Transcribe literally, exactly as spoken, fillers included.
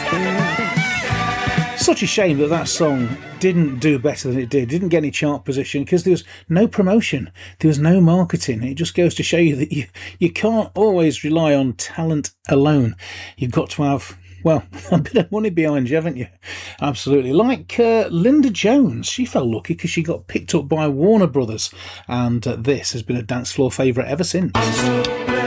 Such a shame that that song didn't do better than it did, didn't get any chart position, because there was no promotion, there was no marketing. It just goes to show you that you, you can't always rely on talent alone. You've got to have, well, a bit of money behind you, haven't you? Absolutely. Like uh, Linda Jones, she felt lucky because she got picked up by Warner Brothers, and uh, this has been a dance floor favourite ever since.